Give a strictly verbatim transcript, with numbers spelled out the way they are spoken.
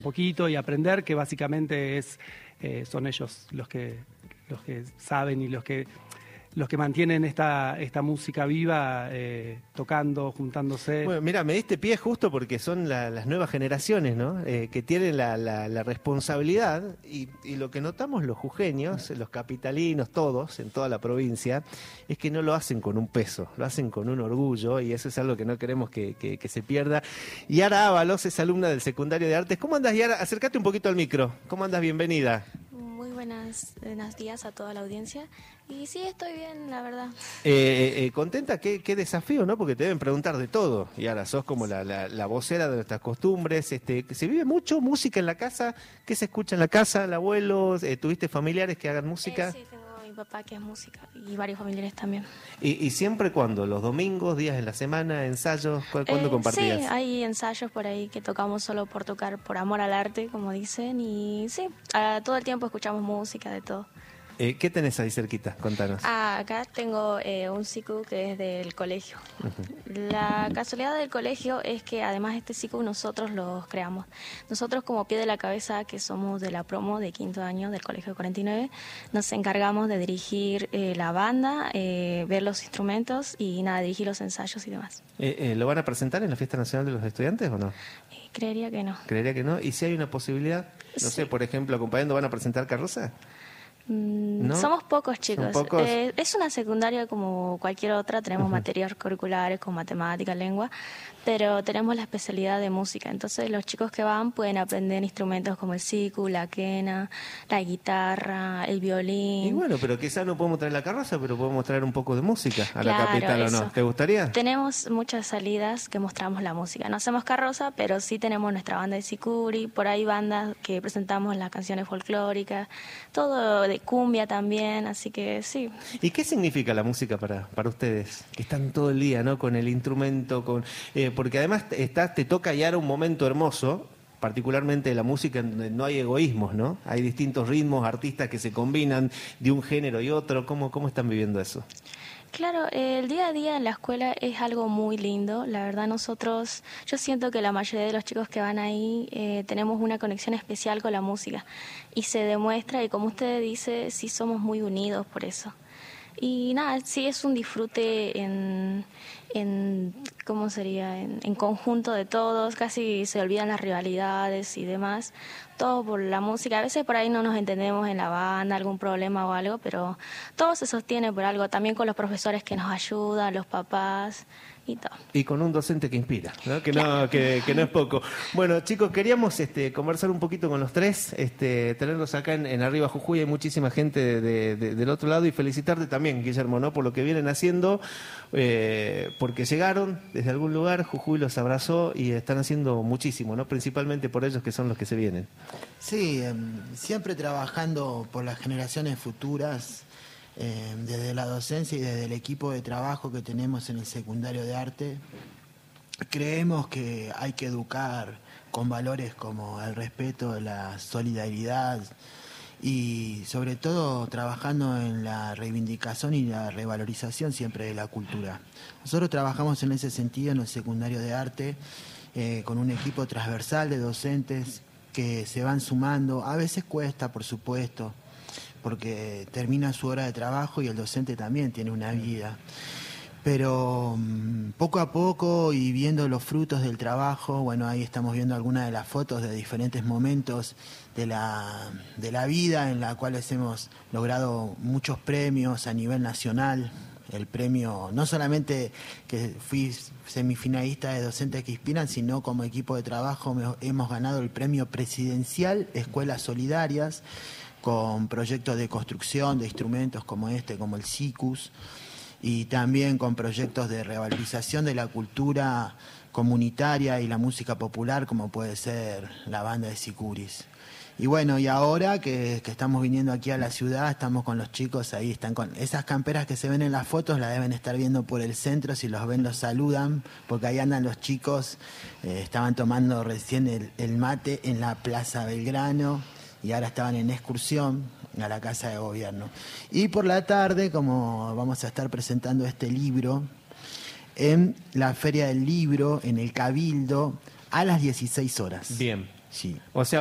poquito y aprender, que básicamente es eh, son ellos los que los que saben y los que los que mantienen esta esta música viva, eh, tocando, juntándose. Bueno, mira, me diste pie justo porque son la, las nuevas generaciones, ¿no? Eh, que tienen la, la, la responsabilidad y, y lo que notamos los jujeños, los capitalinos, todos, en toda la provincia, es que no lo hacen con un peso, lo hacen con un orgullo y eso es algo que no queremos que, que, que se pierda. Yara Ábalos es alumna del secundario de artes. ¿Cómo andas, Yara? Acércate un poquito al micro. ¿Cómo andas? Bienvenida. Muy buenas, buenos días a toda la audiencia. Y sí, estoy bien, la verdad. Eh, eh, ¿Contenta? ¿Qué, qué desafío, ¿no? Porque te deben preguntar de todo. Y ahora sos como la, la, la vocera de nuestras costumbres. Este, ¿se vive mucho música en la casa? ¿Qué se escucha en la casa? ¿El abuelo? Eh, ¿Tuviste familiares que hagan música? Eh, sí, tengo a mi papá que es música y varios familiares también. ¿Y, y siempre cuándo? ¿Los domingos, días de la semana, ensayos? ¿Cu- ¿Cuándo Eh, compartías? Sí, hay ensayos por ahí que tocamos solo por tocar, por amor al arte, como dicen. Y sí, a, todo el tiempo escuchamos música, de todo. Eh, ¿Qué tenés ahí cerquita? Contanos. Ah, acá tengo eh, un siku que es del colegio. Uh-huh. La casualidad del colegio es que además este siku nosotros los creamos. Nosotros como pie de la cabeza, que somos de la promo de quinto año del Colegio cuarenta y nueve, nos encargamos de dirigir eh, la banda, eh, ver los instrumentos y nada, dirigir los ensayos y demás. Eh, eh, ¿Lo van a presentar en la Fiesta Nacional de los Estudiantes o no? Eh, creería que no. Creería que no. ¿Y si hay una posibilidad? No Sí. sé, por ejemplo, acompañando, ¿van a presentar Carroza? ¿No? Somos pocos, chicos. ¿Son pocos? Eh, es una secundaria como cualquier otra, tenemos uh-huh. materias curriculares como matemática, lengua, pero tenemos la especialidad de música. Entonces los chicos que van pueden aprender instrumentos como el siku, la quena, la guitarra, el violín. Y bueno, pero quizás no podemos traer la carroza, pero podemos traer un poco de música a claro, la capital, eso. ¿o no? ¿Te gustaría? Tenemos muchas salidas que mostramos la música. No hacemos carroza, pero sí tenemos nuestra banda de sicuri, por ahí bandas que presentamos las canciones folclóricas, todo de cumbia también, así que sí. ¿Y qué significa la música para, para ustedes? Que están todo el día, ¿no? Con el instrumento, con eh, porque además estás, te toca hallar un momento hermoso, particularmente la música en donde no hay egoísmos, ¿no? Hay distintos ritmos, artistas que se combinan de un género y otro. ¿Cómo, cómo están viviendo eso? Claro, el día a día en la escuela es algo muy lindo. La verdad nosotros, yo siento que la mayoría de los chicos que van ahí eh, tenemos una conexión especial con la música y se demuestra y como usted dice, sí somos muy unidos por eso. Y nada, sí es un disfrute en, en ¿cómo sería? En, en conjunto de todos, casi se olvidan las rivalidades y demás, todo por la música. A veces por ahí no nos entendemos en la banda, algún problema o algo, pero todo se sostiene por algo, también con los profesores que nos ayudan, los papás y todo. Y con un docente que inspira, ¿no? Que, no, que, que no es poco. Bueno, chicos, queríamos este, conversar un poquito con los tres, este, tenerlos acá en, en Arriba Jujuy, hay muchísima gente de, de, de, del otro lado y felicitarte también, Guillermo, ¿no? Por lo que vienen haciendo, eh, porque llegaron desde algún lugar, Jujuy los abrazó y están haciendo muchísimo, ¿no? Principalmente por ellos que son los que se vienen. Sí, eh, siempre trabajando por las generaciones futuras, eh, desde la docencia y desde el equipo de trabajo que tenemos en el secundario de arte. Creemos que hay que educar con valores como el respeto, la solidaridad y sobre todo trabajando en la reivindicación y la revalorización siempre de la cultura. Nosotros trabajamos en ese sentido en el secundario de arte eh, con un equipo transversal de docentes que se van sumando. A veces cuesta, por supuesto, porque termina su hora de trabajo y el docente también tiene una vida. Pero um, poco a poco y viendo los frutos del trabajo, bueno, ahí estamos viendo algunas de las fotos de diferentes momentos de la, de la vida en la cuales hemos logrado muchos premios a nivel nacional. El premio, no solamente que fui semifinalista de Docentes que Inspiran, sino como equipo de trabajo me, hemos ganado el premio presidencial Escuelas Solidarias, con proyectos de construcción de instrumentos como este, como el SICUS, y también con proyectos de revalorización de la cultura comunitaria y la música popular, como puede ser la banda de Sicuris. Y bueno, y ahora que, que estamos viniendo aquí a la ciudad, estamos con los chicos, ahí están con esas camperas que se ven en las fotos, las deben estar viendo por el centro, si los ven los saludan, porque ahí andan los chicos, eh, estaban tomando recién el, el mate en la Plaza Belgrano, y ahora estaban en excursión a la Casa de Gobierno. Y por la tarde, como vamos a estar presentando este libro, en la Feria del Libro, en el Cabildo, a las dieciséis horas. Bien. Sí. O sea,